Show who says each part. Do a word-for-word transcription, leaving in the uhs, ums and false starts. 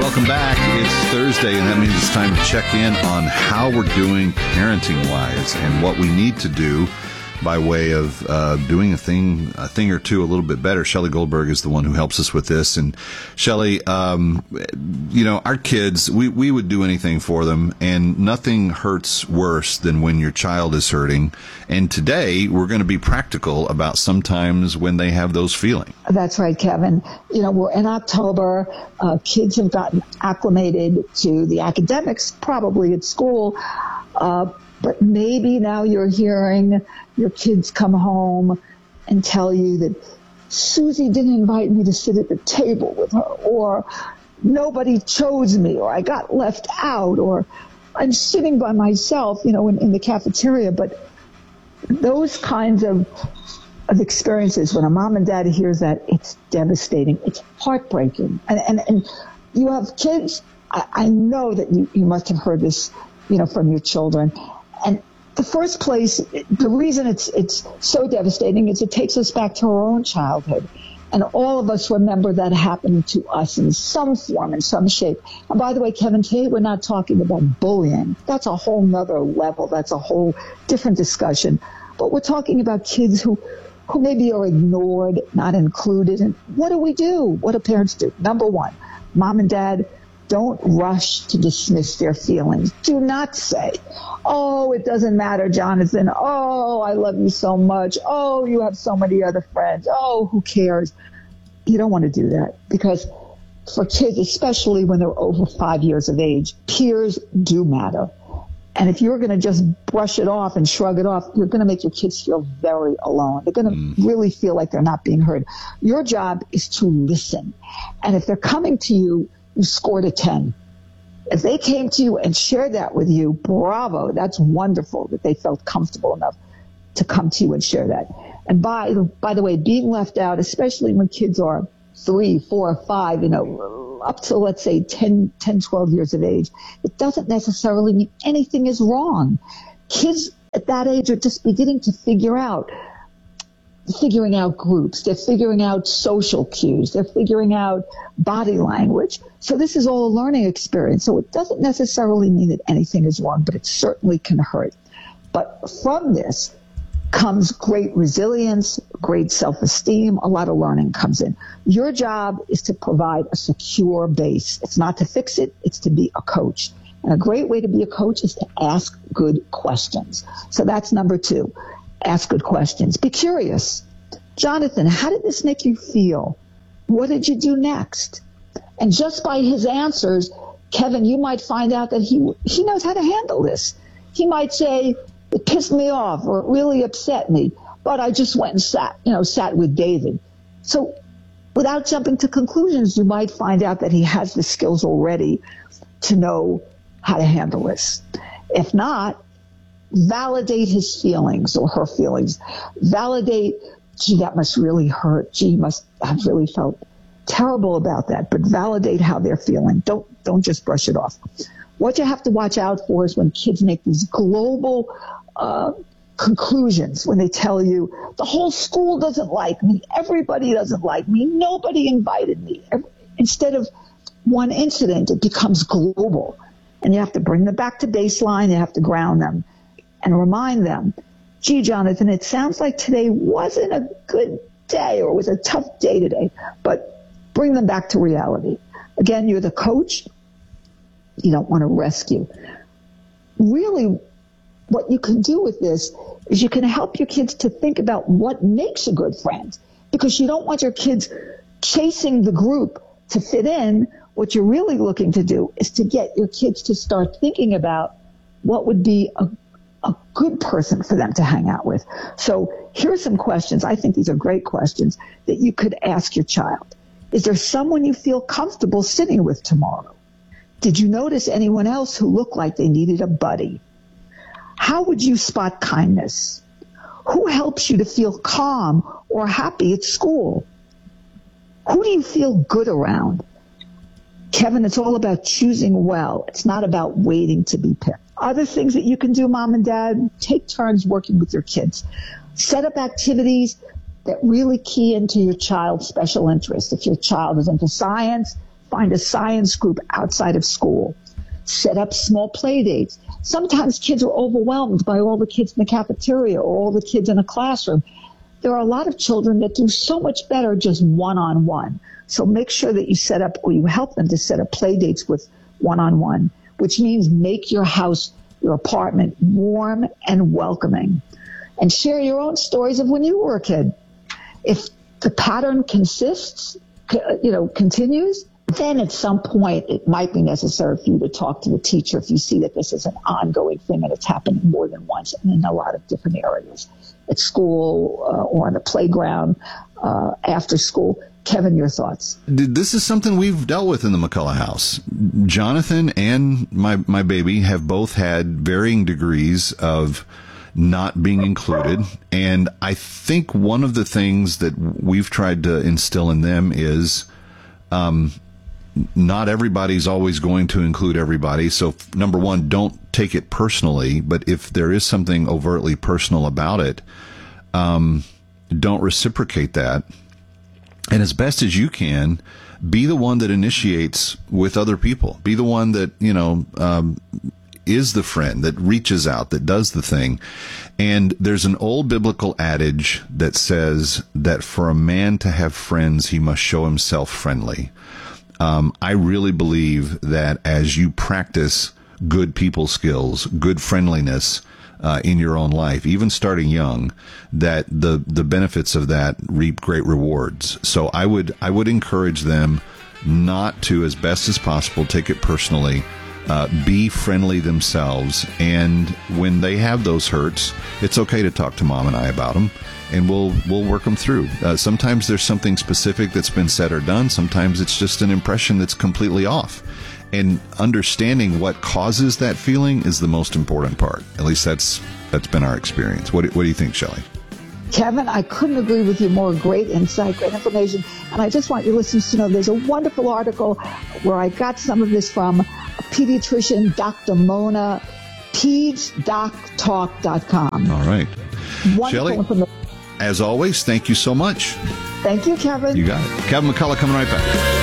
Speaker 1: welcome back. It's Thursday, and that means it's time to check in on how we're doing parenting-wise and what we need to do by way of uh, doing a thing, a thing or two a little bit better. Shelley Goldberg is the one who helps us with this. And Shelley, um, you know, our kids, we, we would do anything for them, and nothing hurts worse than when your child is hurting. And today we're going to be practical about sometimes when they have those feelings.
Speaker 2: That's right, Kevin. You know, we're in October. Uh, kids have gotten acclimated to the academics, probably at school. Uh, But maybe now you're hearing your kids come home and tell you that Susie didn't invite me to sit at the table with her, or nobody chose me, or I got left out, or I'm sitting by myself, you know, in, in the cafeteria. But those kinds of, of experiences, when a mom and dad hears that, it's devastating. It's heartbreaking. And, and, and you have kids. I, I know that you, you must have heard this, you know, from your children. And the first place, the reason it's it's so devastating is it takes us back to our own childhood. And all of us remember that happening to us in some form, in some shape. And by the way, Kevin, today we're not talking about bullying. That's a whole nother level. That's a whole different discussion. But we're talking about kids who, who maybe are ignored, not included. And what do we do? What do parents do? Number one, mom and dad, don't rush to dismiss their feelings. Do not say, oh, it doesn't matter, Jonathan. Oh, I love you so much. Oh, you have so many other friends. Oh, who cares? You don't want to do that, because for kids, especially when they're over five years of age, peers do matter. And if you're going to just brush it off and shrug it off, you're going to make your kids feel very alone. They're going to mm. really feel like they're not being heard. Your job is to listen. And if they're coming to you, you scored a ten. If they came to you and shared that with you, bravo. That's wonderful that they felt comfortable enough to come to you and share that. And by, by the way, being left out, especially when kids are three, four, five, you know, up to, let's say, ten, ten, twelve years of age, it doesn't necessarily mean anything is wrong. Kids at that age are just beginning to figure out figuring out groups. They're figuring out social cues. They're figuring out body language. So this is all a learning experience. So it doesn't necessarily mean that anything is wrong, but it certainly can hurt. But from this comes great resilience, great self-esteem. A lot of learning comes in. Your job is to provide a secure base. It's not to fix it. It's to be a coach. And a great way to be a coach is to ask good questions. So that's number two. Ask good questions. Be curious. Jonathan, how did this make you feel? What did you do next? And just by his answers, Kevin, you might find out that he he knows how to handle this. He might say, it pissed me off, or it really upset me, but I just went and sat, you know, sat with David. So without jumping to conclusions, you might find out that he has the skills already to know how to handle this. If not, validate his feelings or her feelings. Validate, gee, that must really hurt. Gee, must have really felt terrible about that. But validate how they're feeling. Don't don't just brush it off. What you have to watch out for is when kids make these global uh, conclusions, when they tell you, the whole school doesn't like me, everybody doesn't like me, nobody invited me. Instead of one incident, it becomes global. And you have to bring them back to baseline. You have to ground them and remind them, gee, Jonathan, it sounds like today wasn't a good day, or it was a tough day today, but bring them back to reality. Again, you're the coach. You don't want to rescue. Really, what you can do with this is you can help your kids to think about what makes a good friend, because you don't want your kids chasing the group to fit in. What you're really looking to do is to get your kids to start thinking about what would be a a good person for them to hang out with. So here's some questions. I think these are great questions that you could ask your child. Is there someone you feel comfortable sitting with tomorrow? Did you notice anyone else who looked like they needed a buddy? How would you spot kindness? Who helps you to feel calm or happy at school? Who do you feel good around? Kevin, it's all about choosing well. It's not about waiting to be picked. Other things that you can do, mom and dad, take turns working with your kids. Set up activities that really key into your child's special interest. If your child is into science, Find a science group outside of school. Set up small play dates. Sometimes kids are overwhelmed by all the kids in the cafeteria or all the kids in a classroom. There are a lot of children that do so much better just one-on-one. So make sure that you set up, or you help them to set up play dates with one-on-one, which means make your house, your apartment warm and welcoming. And share your own stories of when you were a kid. If the pattern consists, you know, continues, then at some point it might be necessary for you to talk to the teacher if you see that this is an ongoing thing and it's happening more than once and in a lot of different areas, at school uh, or on the playground, uh, after school. Kevin, your thoughts?
Speaker 1: This is something we've dealt with in the McCullough house. Jonathan and my, my baby have both had varying degrees of not being included. And I think one of the things that we've tried to instill in them is, um, not everybody's always going to include everybody. So number one, don't take it personally, but if there is something overtly personal about it, um, don't reciprocate that. And as best as you can, be the one that initiates with other people. Be the one that, you know, um, is the friend that reaches out, that does the thing. And there's an old biblical adage that says that for a man to have friends, he must show himself friendly. Um, I really believe that as you practice good people skills, good friendliness uh, in your own life, even starting young, that the the benefits of that reap great rewards. So I would I would encourage them not to, as best as possible, take it personally. Uh, be friendly themselves, and when they have those hurts, it's okay to talk to Mom and I about them, and we'll we'll work them through. Uh, sometimes there's something specific that's been said or done. Sometimes it's just an impression that's completely off. And understanding what causes that feeling is the most important part. At least that's that's been our experience. What do, what do you think, Shelley?
Speaker 2: Kevin, I couldn't agree with you more. Great insight, great information. And I just want your listeners to know there's a wonderful article where I got some of this from a pediatrician, Doctor Mona, peds doc talk dot com.
Speaker 1: All right.
Speaker 2: Wonderful
Speaker 1: Shelley,
Speaker 2: information.
Speaker 1: As always, thank you so much.
Speaker 2: Thank you, Kevin.
Speaker 1: You got it. Kevin McCullough coming right back.